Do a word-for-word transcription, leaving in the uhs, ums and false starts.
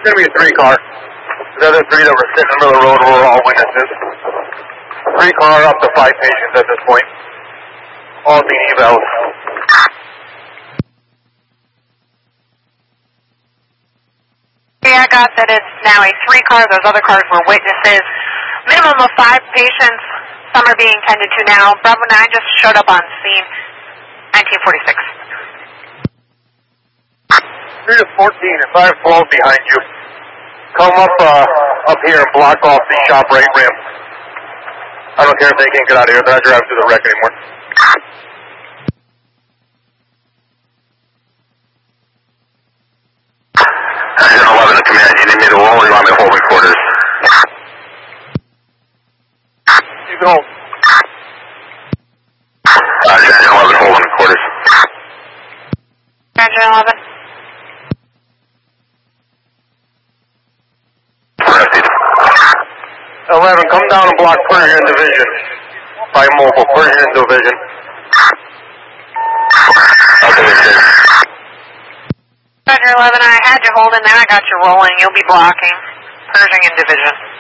It's going to be a three car. The other three that were sitting in the middle of the road were all witnesses. Three car up to five patients at this point. All being evals. Yeah, I got that it's now a three car. Those other cars were witnesses. Minimum of five patients. Some are being tended to now. Bravo nine just showed up on scene. nineteen forty-six. three to fourteen and five twelve behind you. Come up uh, up here and block off the shop right ramp. I don't care if they can't get out of here. They're not driving through the wreck anymore. eleven to command. You need me to roll or you want me to hold my quarters? You can hold. Uh, Engine eleven, hold on quarters. Engine eleven. eleven, come down and block Persian Division. By mobile, Persian Division. Okay, sir. Roger eleven, I had you holding there. I got you rolling. You'll be blocking Pershing and Division.